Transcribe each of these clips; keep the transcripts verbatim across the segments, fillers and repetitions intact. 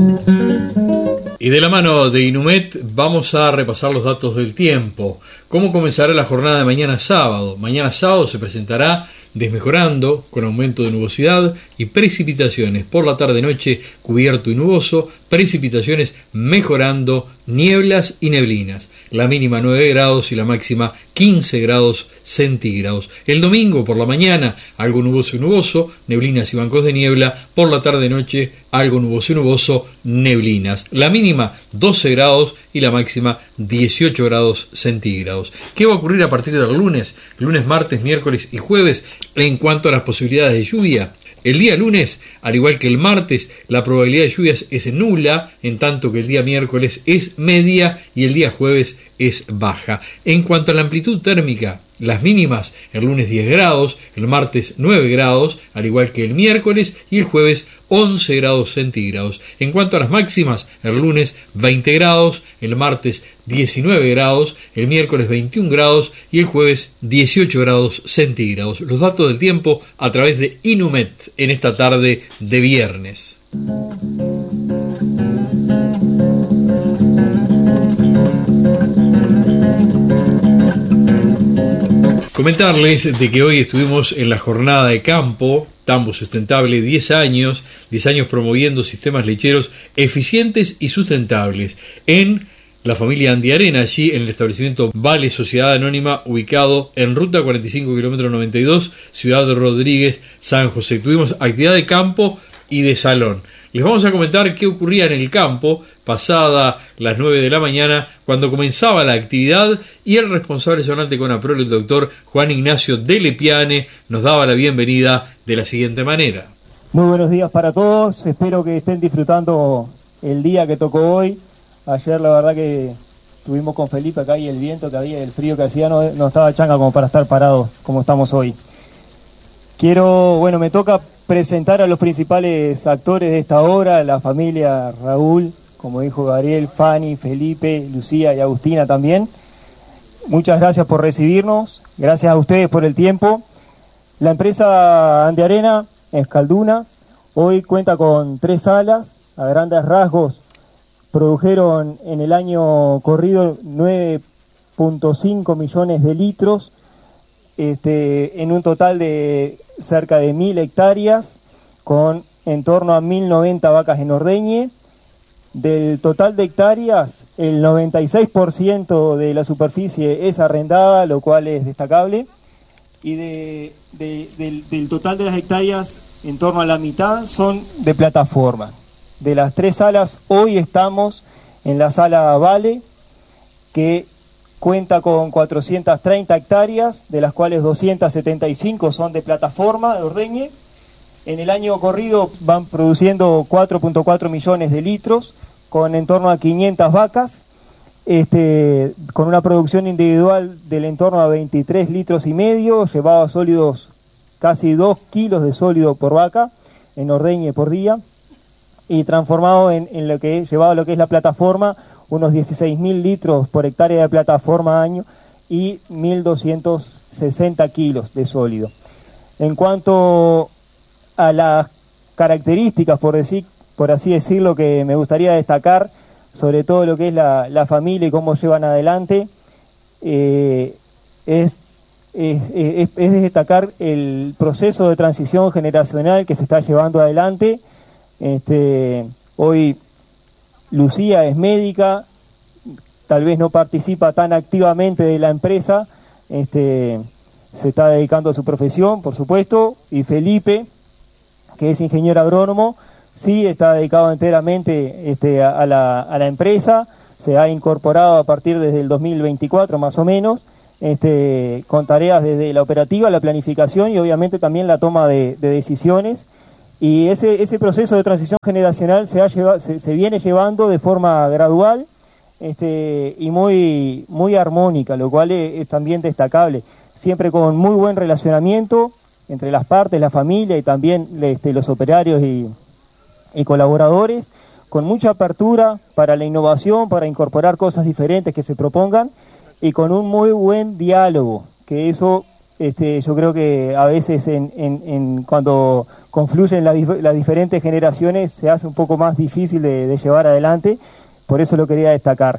Y de la mano de Inumet vamos a repasar los datos del tiempo. ¿Cómo comenzará la jornada de mañana sábado? Mañana sábado se presentará desmejorando, con aumento de nubosidad y precipitaciones. Por la tarde-noche cubierto y nuboso, precipitaciones mejorando, nieblas y neblinas. La mínima nueve grados y la máxima quince grados centígrados. El domingo por la mañana algo nuboso y nuboso, neblinas y bancos de niebla. Por la tarde-noche algo nuboso y nuboso, neblinas. La mínima doce grados y la máxima dieciocho grados centígrados. ¿Qué va a ocurrir a partir del lunes? Lunes, martes, miércoles y jueves en cuanto a las posibilidades de lluvia. El día lunes, al igual que el martes, la probabilidad de lluvias es nula, en tanto que el día miércoles es media y el día jueves es baja. En cuanto a la amplitud térmica, las mínimas, el lunes diez grados, el martes nueve grados, al igual que el miércoles, y el jueves once grados centígrados. En cuanto a las máximas, el lunes veinte grados, el martes diecinueve grados, el miércoles veintiún grados y el jueves dieciocho grados centígrados. Los datos del tiempo a través de Inumet en esta tarde de viernes. Comentarles de que hoy estuvimos en la jornada de campo, Tambo Sustentable, diez años, diez años promoviendo sistemas lecheros eficientes y sustentables en la familia Andiarena, allí en el establecimiento Vale Sociedad Anónima, ubicado en ruta cuarenta y cinco, kilómetro noventa y dos, Ciudad Rodríguez, San José. Tuvimos actividad de campo y de salón. Les vamos a comentar qué ocurría en el campo pasada las nueve de la mañana cuando comenzaba la actividad y el responsable zonal de CONAPROL, el doctor Juan Ignacio de Lepiane, nos daba la bienvenida de la siguiente manera. Muy buenos días para todos, espero que estén disfrutando el día que tocó hoy. Ayer la verdad que estuvimos con Felipe acá y el viento que había, el frío que hacía, no, no estaba changa como para estar parados como estamos hoy. Quiero, bueno, me toca presentar a los principales actores de esta obra, la familia Raúl, como dijo Gabriel, Fanny, Felipe, Lucía y Agustina también. Muchas gracias por recibirnos, gracias a ustedes por el tiempo. La empresa Andiarena, Escalduna, hoy cuenta con tres salas, a grandes rasgos produjeron en el año corrido nueve punto cinco millones de litros, este, en un total de cerca de mil hectáreas, con en torno a mil noventa vacas en ordeñe. Del total de hectáreas, el noventa y seis por ciento de la superficie es arrendada, lo cual es destacable, y de, de, del, del total de las hectáreas, en torno a la mitad son de plataforma. De las tres salas, hoy estamos en la sala Vale, que cuenta con cuatrocientas treinta hectáreas, de las cuales doscientas setenta y cinco son de plataforma, de ordeñe. En el año corrido van produciendo cuatro punto cuatro millones de litros, con en torno a quinientas vacas, este, con una producción individual del entorno a veintitrés litros y medio, llevaba sólidos casi dos kilos de sólido por vaca, en ordeñe por día, y transformado en, en lo que llevaba lo que es la plataforma, unos dieciséis mil litros por hectárea de plataforma año y mil doscientos sesenta kilos de sólido. En cuanto a las características, por decir, por así decirlo, que me gustaría destacar, sobre todo lo que es la, la familia y cómo llevan adelante, eh, es, es, es, es destacar el proceso de transición generacional que se está llevando adelante. Este, hoy Lucía es médica, tal vez no participa tan activamente de la empresa, este, se está dedicando a su profesión, por supuesto, y Felipe, que es ingeniero agrónomo, sí está dedicado enteramente este, a, la, a la empresa, se ha incorporado a partir desde el dos mil veinticuatro más o menos, este, con tareas desde la operativa, la planificación y obviamente también la toma de, de decisiones. Y ese, ese proceso de transición generacional se, ha lleva, se, se viene llevando de forma gradual este, y muy, muy armónica, lo cual es, es también destacable, siempre con muy buen relacionamiento entre las partes, la familia y también este, los operarios y, y colaboradores, con mucha apertura para la innovación, para incorporar cosas diferentes que se propongan y con un muy buen diálogo, que eso este, yo creo que a veces en, en, en cuando confluyen las, las diferentes generaciones se hace un poco más difícil de, de llevar adelante, por eso lo quería destacar.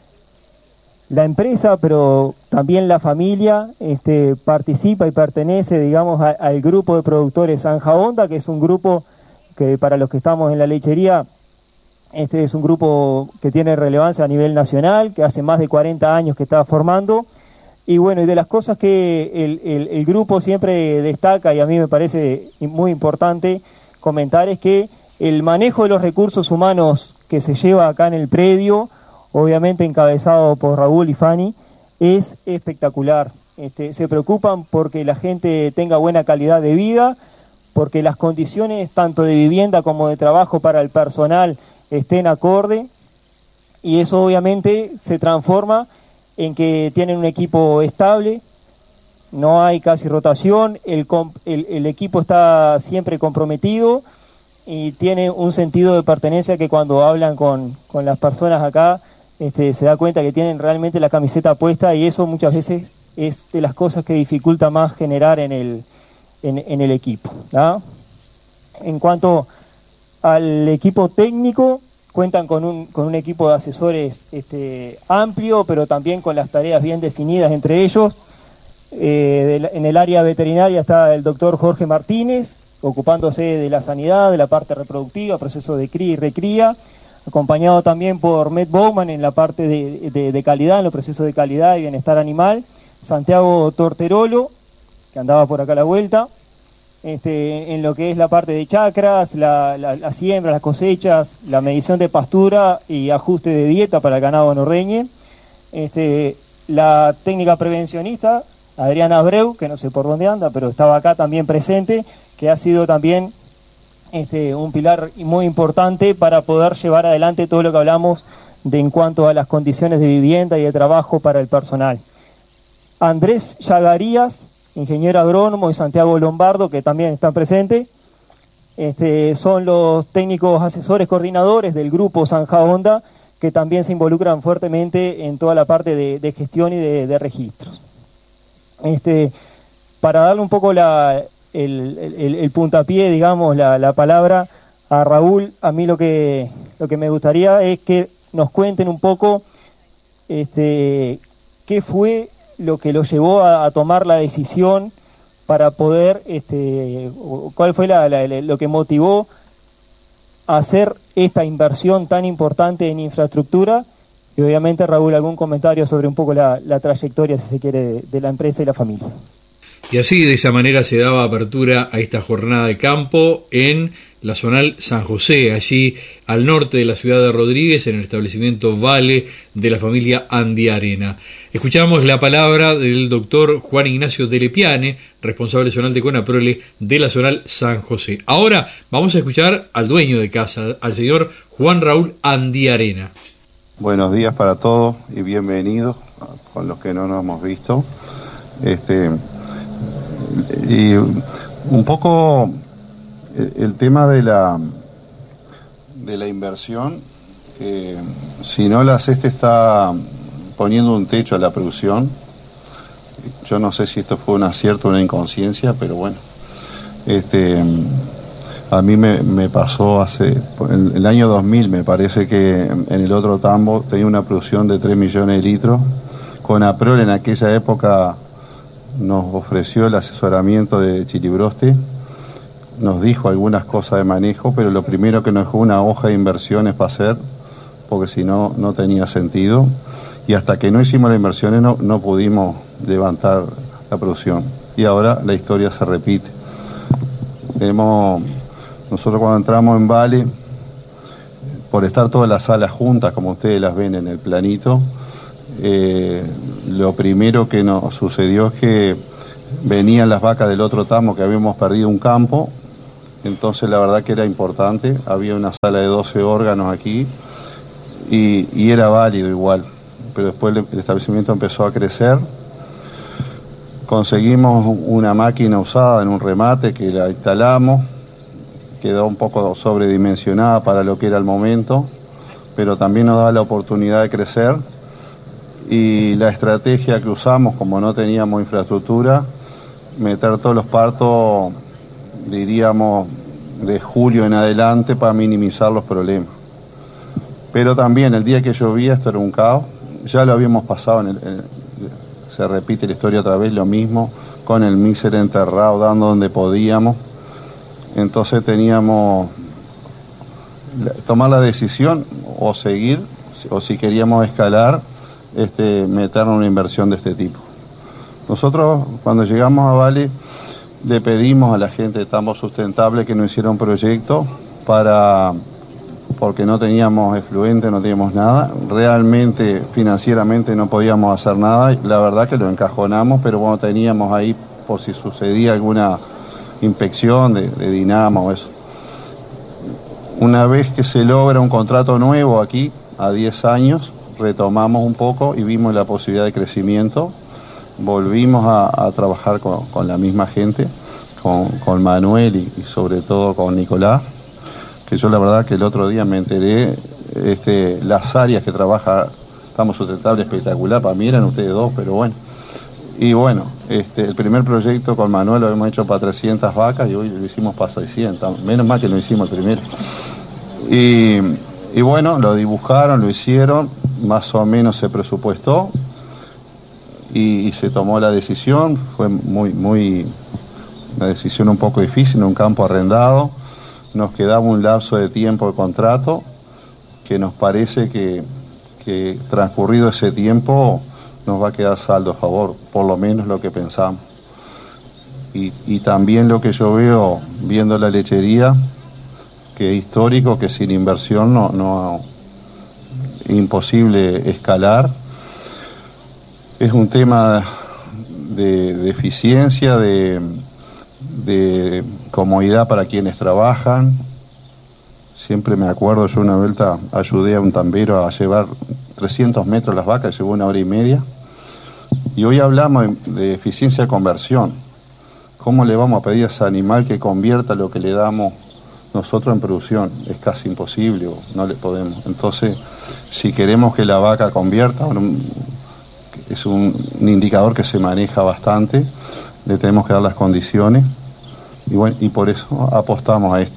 La empresa, pero también la familia, este, participa y pertenece, digamos, a, al grupo de productores Zanja Honda, que es un grupo que para los que estamos en la lechería, este es un grupo que tiene relevancia a nivel nacional, que hace más de cuarenta años que está formando. Y bueno, y de las cosas que el, el, el grupo siempre destaca, y a mí me parece muy importante comentar, es que el manejo de los recursos humanos que se lleva acá en el predio, obviamente encabezado por Raúl y Fanny, es espectacular. Este, se preocupan porque la gente tenga buena calidad de vida, porque las condiciones tanto de vivienda como de trabajo para el personal estén acorde, y eso obviamente se transforma en que tienen un equipo estable, no hay casi rotación, el, el, el equipo está siempre comprometido y tiene un sentido de pertenencia que cuando hablan con, con las personas acá, Este, se da cuenta que tienen realmente la camiseta puesta, y eso muchas veces es de las cosas que dificulta más generar en el, en, en el equipo, ¿no? En cuanto al equipo técnico, cuentan con un, con un equipo de asesores este, amplio, pero también con las tareas bien definidas entre ellos. Eh, de, en el área veterinaria está el doctor Jorge Martínez, ocupándose de la sanidad, de la parte reproductiva, proceso de cría y recría, acompañado también por Matt Bowman en la parte de, de, de calidad, en los procesos de calidad y bienestar animal, Santiago Torterolo, que andaba por acá a la vuelta, este, en lo que es la parte de chacras, la, la, la siembra, las cosechas, la medición de pastura y ajuste de dieta para el ganado nordeñe, este, la técnica prevencionista, Adriana Abreu, que no sé por dónde anda, pero estaba acá también presente, que ha sido también Este, un pilar muy importante para poder llevar adelante todo lo que hablamos de en cuanto a las condiciones de vivienda y de trabajo para el personal. Andrés Yagarías, ingeniero agrónomo, y Santiago Lombardo, que también están presentes, este, son los técnicos asesores coordinadores del grupo Zanja Honda, que también se involucran fuertemente en toda la parte de, de gestión y de, de registros. Este, para darle un poco la... El, el, el puntapié, digamos, la, la palabra a Raúl, a mí lo que, lo que me gustaría es que nos cuenten un poco este, qué fue lo que lo llevó a, a tomar la decisión para poder, este, cuál fue la, la, lo que motivó a hacer esta inversión tan importante en infraestructura, y obviamente, Raúl, algún comentario sobre un poco la, la trayectoria, si se quiere, de, de la empresa y la familia. Y así, de esa manera, se daba apertura a esta jornada de campo en la zonal San José, allí al norte de la ciudad de Rodríguez, en el establecimiento Vale de la familia Andiarena. Escuchamos la palabra del doctor Juan Ignacio Delepiane, responsable zonal de Conaprole de la zonal San José. Ahora vamos a escuchar al dueño de casa, al señor Juan Raúl Andiarena. Buenos días para todos y bienvenidos con los que no nos hemos visto. Este... Y un poco el tema de la de la inversión, eh, si no la CESTE está poniendo un techo a la producción. Yo no sé si esto fue un acierto o una inconsciencia, pero bueno, este a mí me, me pasó hace en el año dos mil, me parece que en el otro tambo tenía una producción de tres millones de litros. Conaprole en aquella época nos ofreció el asesoramiento de Chilibroste, nos dijo algunas cosas de manejo, pero lo primero que nos dejó una hoja de inversiones para hacer, porque si no, no tenía sentido, y hasta que no hicimos las inversiones no, no pudimos levantar la producción, y ahora la historia se repite. Tenemos, nosotros cuando entramos en Vale, por estar todas las salas juntas, como ustedes las ven en el planito, Eh, lo primero que nos sucedió es que venían las vacas del otro tambo, que habíamos perdido un campo, entonces la verdad que era importante, había una sala de doce órganos aquí y, y era válido igual, pero después el establecimiento empezó a crecer, conseguimos una máquina usada en un remate que la instalamos, quedó un poco sobredimensionada para lo que era el momento, pero también nos daba la oportunidad de crecer. Y la estrategia que usamos, como no teníamos infraestructura, meter todos los partos, diríamos, de julio en adelante para minimizar los problemas. Pero también el día que llovía esto era un caos, ya lo habíamos pasado, en el, en, se repite la historia otra vez, lo mismo, con el míser enterrado, dando donde podíamos. Entonces teníamos tomar la decisión o seguir, o si queríamos escalar, este, meternos en una inversión de este tipo. Nosotros cuando llegamos a Vale le pedimos a la gente de Tambo Sustentable que nos hiciera un proyecto para, porque no teníamos efluente, no teníamos nada, realmente financieramente no podíamos hacer nada, la verdad que lo encajonamos, pero bueno, teníamos ahí por si sucedía alguna inspección de, de dinamo o eso. Una vez que se logra un contrato nuevo aquí, a diez años, retomamos un poco y vimos la posibilidad de crecimiento. Volvimos a, a trabajar con, con la misma gente, con, con Manuel y, y sobre todo con Nicolás, que yo la verdad que el otro día me enteré, este, las áreas que trabaja Tambo Sustentable espectacular, para mí eran ustedes dos, pero bueno. Y bueno, este, el primer proyecto con Manuel lo hemos hecho para trescientas vacas y hoy lo hicimos para seiscientas, menos mal que lo hicimos el primero. Y, y bueno, lo dibujaron, lo hicieron, más o menos se presupuestó y, y se tomó la decisión, fue muy, muy, una decisión un poco difícil, en un campo arrendado, nos quedaba un lapso de tiempo de contrato que nos parece que, que transcurrido ese tiempo nos va a quedar saldo a favor, por lo menos lo que pensamos. Y, y también lo que yo veo viendo la lechería, que es histórico, que sin inversión no, no es imposible escalar. Es un tema de, de eficiencia, de, de comodidad para quienes trabajan. Siempre me acuerdo, yo una vuelta ayudé a un tambero a llevar trescientos metros las vacas, llevó una hora y media. Y hoy hablamos de, de eficiencia de conversión. ¿Cómo le vamos a pedir a ese animal que convierta lo que le damos nosotros en producción? Es casi imposible, o no le podemos. Entonces, si queremos que la vaca convierta, es un, un indicador que se maneja bastante, le tenemos que dar las condiciones. Y bueno, y por eso apostamos a esto.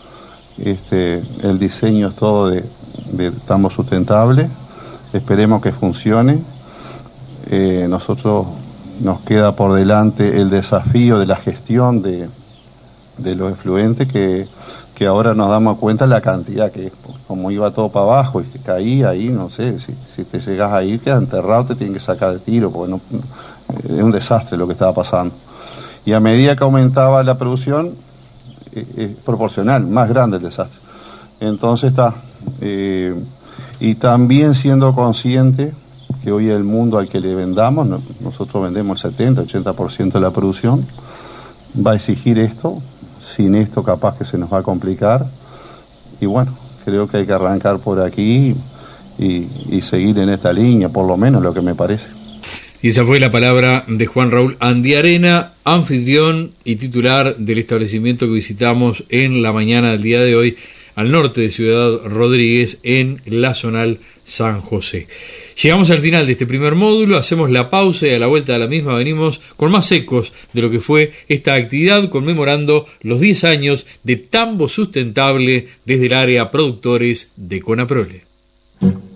Este, el diseño es todo de, de Tambo Sustentable. Esperemos que funcione. Eh, nosotros nos queda por delante el desafío de la gestión de, de los efluentes, que, que ahora nos damos cuenta la cantidad que es, como iba todo para abajo y que caía ahí, no sé, si, si te llegas a ir, queda enterrado, te tienen que sacar de tiro, porque no, es un desastre lo que estaba pasando. Y a medida que aumentaba la producción, es eh, proporcional, más grande el desastre. Entonces está, eh, y también siendo consciente que hoy el mundo al que le vendamos, nosotros vendemos el setenta, ochenta por ciento de la producción, va a exigir esto, sin esto capaz que se nos va a complicar, y bueno, creo que hay que arrancar por aquí y, y seguir en esta línea, por lo menos lo que me parece. Y esa fue la palabra de Juan Raúl Andiarena, anfitrión y titular del establecimiento que visitamos en la mañana del día de hoy, al norte de Ciudad Rodríguez, en la Zonal San José. Llegamos al final de este primer módulo, hacemos la pausa y a la vuelta de la misma venimos con más ecos de lo que fue esta actividad conmemorando los diez años de Tambo Sustentable desde el área productores de Conaprole.